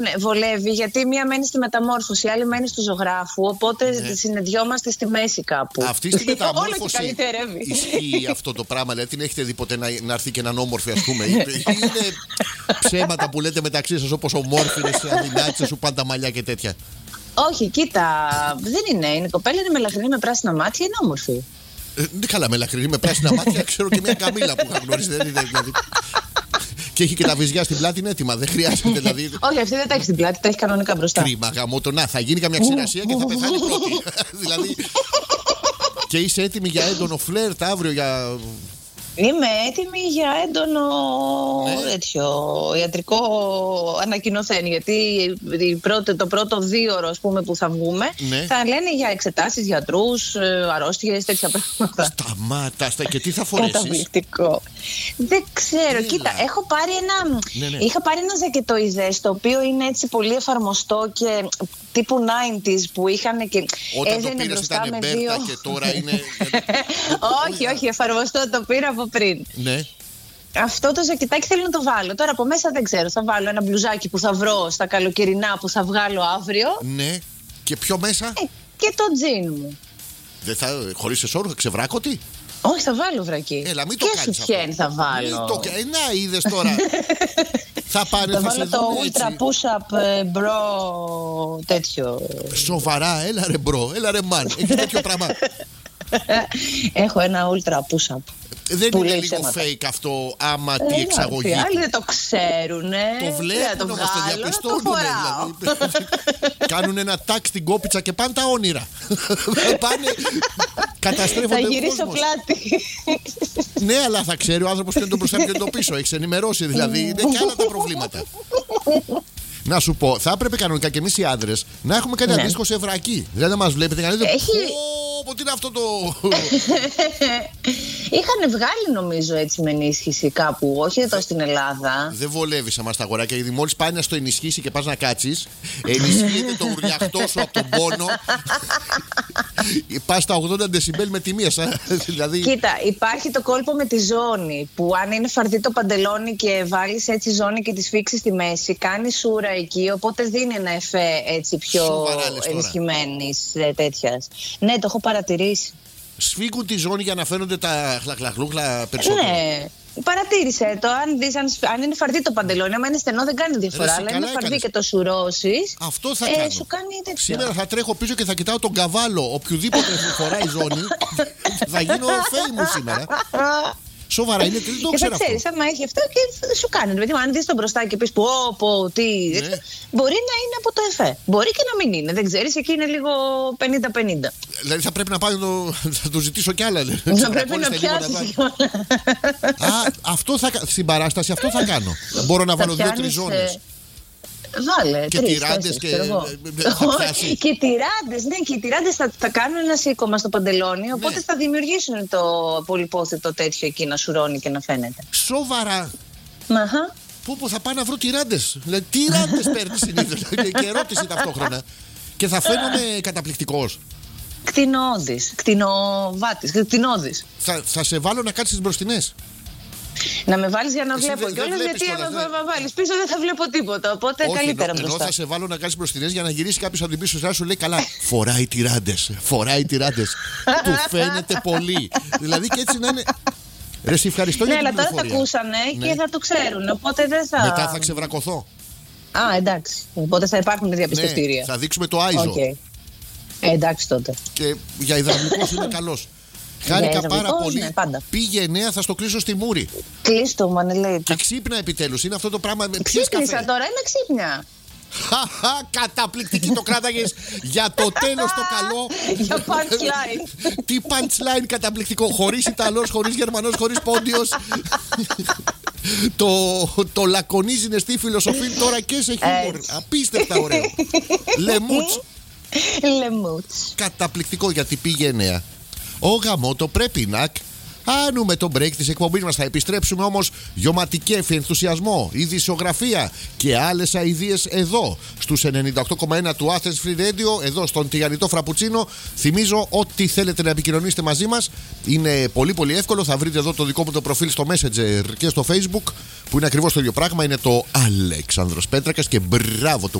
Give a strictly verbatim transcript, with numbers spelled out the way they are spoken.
Ναι, βολεύει, γιατί μία μένει στη μεταμόρφωση, η άλλη μένει του ζωγράφου. Οπότε ναι. συνεδριόμαστε στη μέση κάπου. Αυτή στη μεταμόρφωση. Ισχύει αυτό το πράγμα, δηλαδή την έχετε δει ποτέ να, να έρθει και έναν όμορφη, ας πούμε. Είναι ψέματα που λέτε μεταξύ σας, όπως ομόρφινες, αδυνάτισες, σου πάνε τα μαλλιά και τέτοια. Όχι, κοίτα, δεν είναι. Είναι κοπέλα, είναι μελαχρινή με πράσινα μάτια, είναι όμορφη. Ε, δεν καλά, μελαχρινή με πράσινα μάτια, ξέρω και μια καμίλα που είχα γνωρίσει. Δεν είναι δηλαδή. Και έχει και τα βυζιά στην πλάτη, είναι έτοιμα. Δεν χρειάζεται δηλαδή. Όχι, αυτή δεν τα έχει στην πλάτη, τα έχει κανονικά μπροστά. Κρίμα, γαμό το να. Θα γίνει καμιά ξηρασία και θα πεθάνει πρώτη. Δηλαδή. Και είσαι έτοιμη για έντονο φλερτ αύριο για. Είμαι έτοιμη για έντονο ναι. τέτοιο ιατρικό ανακοινωθέν. Γιατί πρώτη, το πρώτο δύο ώρο, ας πούμε, που θα βγούμε ναι. θα λένε για εξετάσεις, γιατρούς, αρρώστιες, τέτοια πράγματα. Σταμάτα, στα και τι θα φορέσεις? Καταπληκτικό. Δεν ξέρω, Έλα. κοίτα, έχω πάρει ένα, ναι, ναι. είχα πάρει ένα ζακετοειδές, το οποίο είναι έτσι πολύ εφαρμοστό και τύπου ενενήντα που είχαν και όταν έδαινε το πήρες μπροστά ήταν με δύο... και τώρα είναι... όχι, όχι, εφαρμοστό το πήρα από πριν. Ναι. Αυτό το ζακετάκι θέλω να το βάλω. Τώρα από μέσα δεν ξέρω. Θα βάλω ένα μπλουζάκι που θα βρω στα καλοκαιρινά που θα βγάλω αύριο. Ναι. Και πιο μέσα? Ε, και το τζιν μου. Δεν θα, χωρίς εσώρο, θα ξεβράκωτη? Όχι, θα βάλω βρακί. Έλα, μην το και κάνεις σουτιέν θα βάλω. Το... Ε, να, είδες τώρα. θα πάνε, θα, θα βάλω σε το δουν ultra push-up μπρο τέτοιο. Σοβαρά, έλα ρε μπρο, έλα ρε μαν. Έχεις τέτοιο πράγμα? Έχω ένα ultra push-up. Δεν είναι λίγο ψέματα. Fake αυτό, άμα ε, τι εξαγωγή? Οι άλλοι δεν το ξέρουνε. Το βλέπουν όμως, το διαπιστώνουνε. Δηλαδή. Κάνουν ένα τάκ στην κόπιτσα και πάνε τα όνειρα. Πάνε, καταστρέφονται. Θα γυρίσω πλάτη. Ναι, αλλά θα ξέρει ο άνθρωπος ποιο είναι το μπροστά και το πίσω. Έχεις ενημερώσει δηλαδή. Είναι και άλλα τα προβλήματα. Να σου πω, θα έπρεπε κανονικά και εμείς οι άντρες να έχουμε κάτι ναι. αντίστοιχο σε βρακί. Δηλαδή να μας βλέπετε κανείς. Έχει... Πω, τι είναι αυτό το. Είχαν βγάλει νομίζω έτσι με ενίσχυση κάπου, όχι εδώ στην Ελλάδα. Δεν βολεύει σε εμάς τα αγοράκια, γιατί μόλις πάει να στο ενισχύσει και πας να κάτσεις, ενισχύεται το ουρλιαχτό σου από τον πόνο. Πας στα ογδόντα δεσιμπέλ με τη μία. Δηλαδή... Κοίτα, υπάρχει το κόλπο με τη ζώνη, που αν είναι φαρδί το παντελόνι και βάλεις έτσι ζώνη και τη σφίξεις στη μέση, κάνει σούρα εκεί, οπότε δίνει ένα εφέ έτσι πιο ενισχυμένης τέτοιας. Ναι, το έχω παρατηρήσει. Σφίγγουν τη ζώνη για να φαίνονται τα χλαχλαχλούχλα περισσότερο. Ναι, παρατήρησε το. Αν, δεις, αν, αν είναι φαρδί το παντελόνι, άμα είναι στενό δεν κάνει διαφορά. Αλλά είναι φαρδί και το σουρώσεις. Αυτό θα ε, κάνω. Σου κάνει τέτοιο. Σήμερα θα τρέχω πίσω και θα κοιτάω τον καβάλο. Οποιουδήποτε φοράει ζώνη, θα γίνω famous σήμερα. Σοβαρά, είναι δεν το και ξέρω θα ξέρεις, άμα έχει αυτό και σου κάνει. Δηλαδή, αν δεις τον μπροστά και πεις πω, πω, τι. Ναι. Μπορεί να είναι από το εφέ. Μπορεί και να μην είναι. Δεν ξέρεις, εκεί είναι λίγο πενήντα πενήντα. Δηλαδή θα πρέπει να πάω το, θα το ζητήσω κι άλλα. Θα πρέπει να πιάσεις κιόλα. Α, αυτό θα, στην παράσταση αυτό θα κάνω. Μπορώ να βάλω δύο-τρεις ζώνες. Βάλε, και τυράντες και θα πιάσει. Και τυράντες, ναι, και οι τυράντες θα, θα κάνουν ένα σήκωμα στο παντελόνι, οπότε ναι. θα δημιουργήσουν το πολυπόθετο τέτοιο εκεί να σουρώνει και να φαίνεται. Σοβαρά. Αχα. Πού που θα πάω να βρω τυράντες. Δηλαδή, τυράντες παίρνει συνήθως και ερώτηση ταυτόχρονα. Και θα φαίνομαι καταπληκτικός. Κτηνώδης, κτηνοβάτης, κτηνώδης. Θα, θα σε βάλω να κάτσεις στις μπροστινές. Να με βάλεις για να Εσύ βλέπω δε, κιόλας, δε γιατί κιόλας, άμα δε... με βάλεις πίσω δεν θα βλέπω τίποτα. Οπότε όχι, καλύτερα ενώ, μπροστά. ενώ θα σε βάλω να κάνεις μπροστινές για να γυρίσει κάποιος από την πίσω σειρά σου λέει καλά. Φοράει τυράντες. Φοράει τυράντες. Του φαίνεται πολύ. Δηλαδή και έτσι να είναι. Ρε, σε ευχαριστώ ναι, για την αλλά τώρα θα ακούσανε ναι. και θα το ξέρουν. Οπότε δεν θα. Μετά θα ξεβρακωθώ. Α, εντάξει. Οπότε θα υπάρχουν διαπιστευτήρια. Ναι, θα δείξουμε το άιζο. Okay. Ε, εντάξει τότε. Και για υδραυλικός είναι καλός. Χάρηκα πάρα πολύ. Ναι, πήγε εννέα, θα στο κλείσω στη μούρη. Κλείστο, μανελέη. Και ξύπνα επιτέλους. Είναι αυτό το πράγμα. Ξύπνησα τώρα, είμαι ξύπνια. Χαχα, καταπληκτική το κράταγες για το τέλος το καλό. Για punchline. Τι punchline καταπληκτικό. Χωρίς Ιταλός, χωρίς Γερμανός, χωρίς Πόντιος. το, το λακωνίζινε στη φιλοσοφή τώρα και σε χιούμορ. Απίστευτα ωραίο. Λεμούτς. Λεμούτς. Καταπληκτικό γιατί πήγε εννέα. Ο γαμώτο πρέπει να Άνουμε το break της εκπομπής μας. Θα επιστρέψουμε όμως γιωματικέφι, ενθουσιασμό, ειδησιογραφία και άλλες αηδίες εδώ στους ενενήντα οκτώ κόμμα ένα του Athens Free Radio, εδώ στον Τηγανιτό Φραπουτσίνο. Θυμίζω ότι θέλετε να επικοινωνήσετε μαζί μας. Είναι πολύ πολύ εύκολο. Θα βρείτε εδώ το δικό μου το προφίλ στο Messenger και στο Facebook, που είναι ακριβώς το ίδιο πράγμα. Είναι το Αλέξανδρος Πέτρακας και μπράβο του